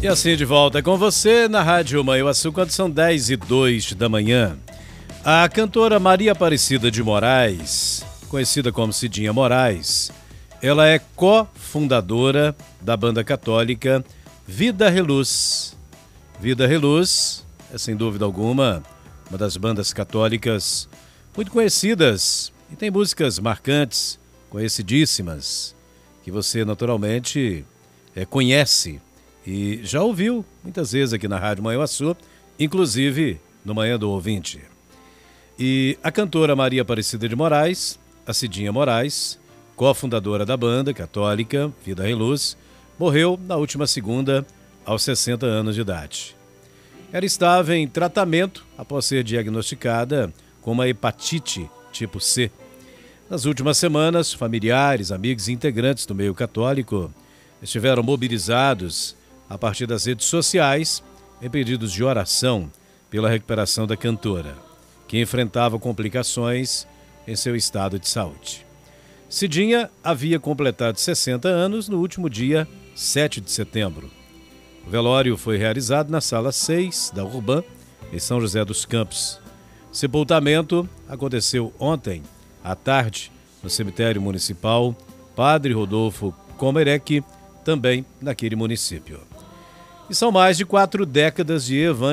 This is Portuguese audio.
E assim de volta com você na Rádio Manhuaçu, quando são 10h02 da manhã. A cantora Maria Aparecida de Moraes, conhecida como Cidinha Moraes, ela é cofundadora da banda católica Vida Reluz. Vida Reluz é, sem dúvida alguma, uma das bandas católicas muito conhecidas e tem músicas marcantes, conhecidíssimas, que você naturalmente conhece e já ouviu muitas vezes aqui na Rádio Manhuaçu, inclusive no Manhã do Ouvinte. E a cantora Maria Aparecida de Moraes, a Cidinha Moraes, cofundadora da banda católica Vida Reluz, morreu na última segunda aos 60 anos de idade. Ela estava em tratamento após ser diagnosticada com uma hepatite tipo C. Nas últimas semanas, familiares, amigos e integrantes do meio católico estiveram mobilizados a partir das redes sociais em pedidos de oração pela recuperação da cantora, que enfrentava complicações em seu estado de saúde. Cidinha havia completado 60 anos no último dia 7 de setembro. O velório foi realizado na Sala 6 da Urbã, em São José dos Campos. O sepultamento aconteceu ontem, à tarde, no cemitério municipal Padre Rodolfo Comerec, também naquele município. E são mais de 4 décadas de